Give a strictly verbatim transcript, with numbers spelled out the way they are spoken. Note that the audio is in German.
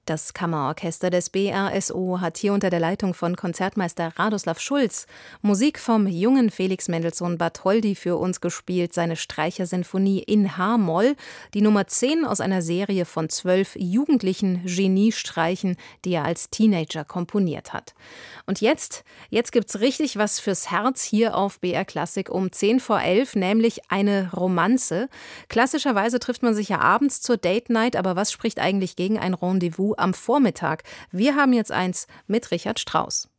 Das Kammerorchester des B R S O hat hier unter der Leitung von Konzertmeister Radoslav Schulz Musik vom jungen Felix Mendelssohn Bartholdy für uns gespielt, seine Streichersinfonie in H-Moll, die Nummer zehn aus einer Serie von zwölf jugendlichen Geniestreichen, die er als Teenager komponiert hat. Und jetzt, jetzt gibt's richtig was fürs Herz hier auf B R Klassik um zehn vor elf, nämlich eine Romanze. Klassischerweise trifft man sich ja abends zur Date Night, aber was spricht eigentlich gegen ein Rendezvous am Vormittag? Wir haben jetzt eins mit Richard Strauss.